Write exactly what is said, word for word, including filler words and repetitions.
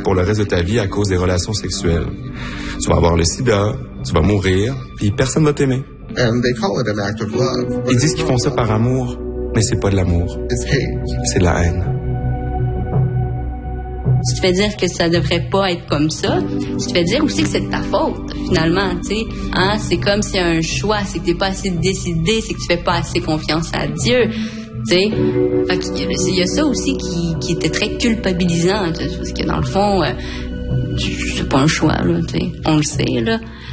pour le reste de ta vie à cause des relations sexuelles. Tu vas avoir le sida, tu vas mourir, puis personne va t'aimer. And they call it an act of love. Ils disent qu'ils font ça par amour, mais c'est pas de l'amour. It's hate. C'est de la haine. Tu te fais dire que ça devrait pas être comme ça. Tu te fais dire aussi que c'est de ta faute, finalement, tu sais. Hein? C'est comme s'il y a un choix, c'est que t'es pas assez décidé, c'est que tu fais pas assez confiance à Dieu. Tu sais, fait qu'il y a ça aussi qui, qui était très culpabilisant, parce que dans le fond, euh, c'est pas un choix, là, tu sais, on le sait, là.